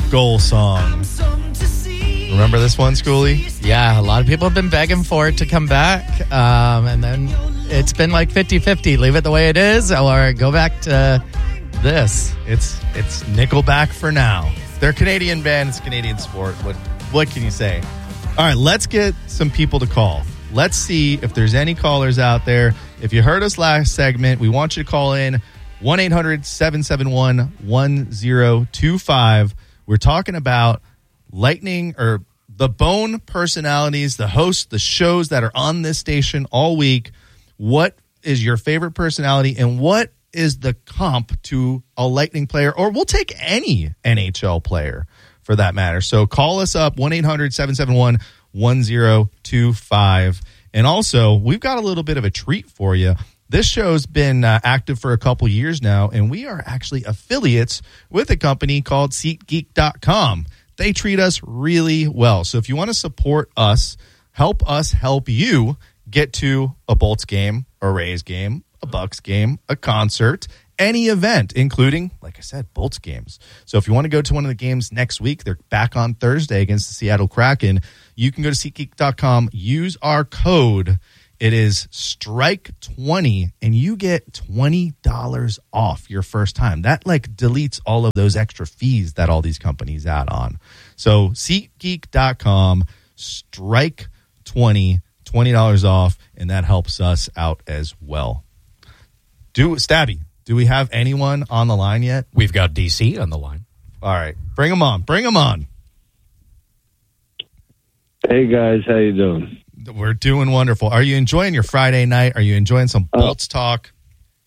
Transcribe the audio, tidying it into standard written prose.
goal song. Remember this one, Schoolie? Yeah, a lot of people have been begging for it to come back. And then it's been like 50-50. Leave it the way it is or go back to this. It's Nickelback for now. They're a Canadian band. It's Canadian sport. What can you say? All right, let's get some people to call. Let's see if there's any callers out there. If you heard us last segment, we want you to call in 1-800-771-1025. We're talking about Lightning or the Bone personalities, the hosts, the shows that are on this station all week. What is your favorite personality and what is the comp to a Lightning player? Or we'll take any NHL player for that matter. So call us up, 1-800-771-1025. And also, we've got a little bit of a treat for you. This show's been active for a couple years now, and we are actually affiliates with a company called SeatGeek.com. They treat us really well. So if you want to support us help you get to a Bolts game, a Rays game, a Bucks game, a concert, any event, including, like I said, Bolts games. So if you want to go to one of the games next week, they're back on Thursday against the Seattle Kraken. You can go to SeatGeek.com, use our code. It is STRIKE20, and you get $20 off your first time. That deletes all of those extra fees that all these companies add on. So SeatGeek.com, STRIKE20, $20 off, and that helps us out as well. Stabby, do we have anyone on the line yet? We've got DC on the line. All right, bring them on. Hey guys, how you doing? We're doing wonderful. Are you enjoying your Friday night? Are you enjoying some Bolts talk?